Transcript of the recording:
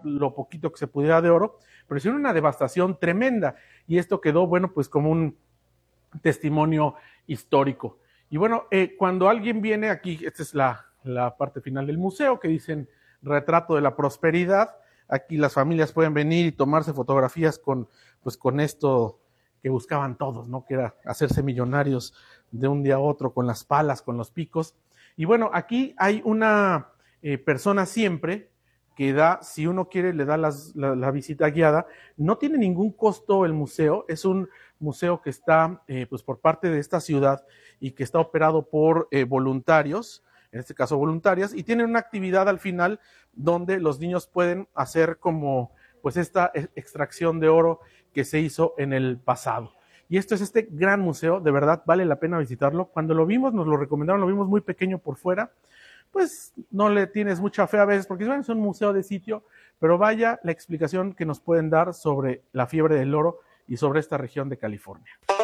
lo poquito que se pudiera de oro, pero hicieron una devastación tremenda y esto quedó, bueno, pues como un testimonio histórico. Y bueno, cuando alguien viene aquí, esta es la parte final del museo, que dicen retrato de la prosperidad. Aquí las familias pueden venir y tomarse fotografías pues con esto que buscaban todos, ¿no? Que era hacerse millonarios de un día a otro con las palas, con los picos. Y bueno, aquí hay una persona siempre que da, si uno quiere, le da la visita guiada. No tiene ningún costo el museo, es un museo que está pues por parte de esta ciudad y que está operado por voluntarios, en este caso voluntarias, y tienen una actividad al final donde los niños pueden hacer como pues esta extracción de oro que se hizo en el pasado. Y esto es este gran museo, de verdad vale la pena visitarlo. Cuando lo vimos, nos lo recomendaron, lo vimos muy pequeño por fuera, pues no le tienes mucha fe a veces, porque bueno, es un museo de sitio, pero vaya la explicación que nos pueden dar sobre la fiebre del oro y sobre esta región de California.